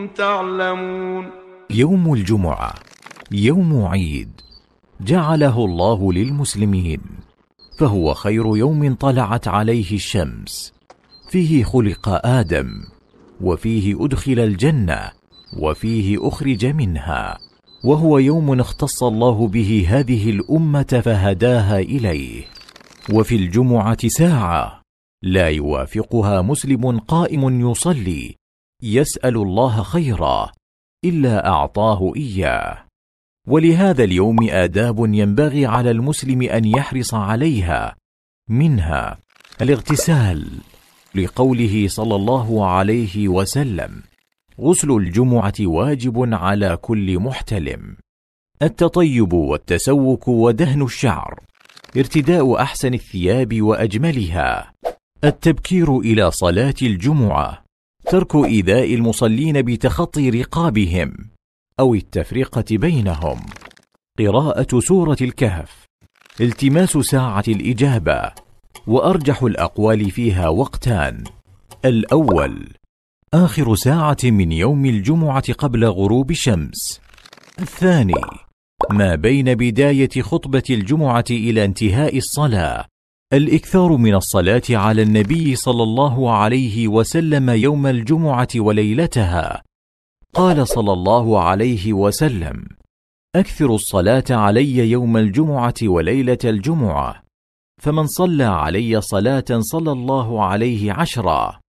تعلمون. يوم الجمعة يوم عيد جعله الله للمسلمين، فهو خير يوم طلعت عليه الشمس، فيه خلق آدم، وفيه أدخل الجنة، وفيه أخرج منها، وهو يوم اختص الله به هذه الأمة فهداها إليه. وفي الجمعة ساعة لا يوافقها مسلم قائم يصلي يسأل الله خيرا إلا أعطاه إياه. ولهذا اليوم آداب ينبغي على المسلم أن يحرص عليها، منها الاغتسال، لقوله صلى الله عليه وسلم: غسل الجمعة واجب على كل محتلم. التطيب والتسوك ودهن الشعر، ارتداء أحسن الثياب وأجملها، التبكير إلى صلاة الجمعة، ترك إيذاء المصلين بتخطي رقابهم أو التفرقة بينهم، قراءة سورة الكهف، التماس ساعة الإجابة. وأرجح الأقوال فيها وقتان: الأول آخر ساعة من يوم الجمعة قبل غروب الشمس، الثاني ما بين بداية خطبة الجمعة إلى انتهاء الصلاة. الإكثار من الصلاة على النبي صلى الله عليه وسلم يوم الجمعة وليلتها. قال صلى الله عليه وسلم: أكثر الصلاة علي يوم الجمعة وليلة الجمعة، فمن صلى علي صلاة صلى الله عليه 10،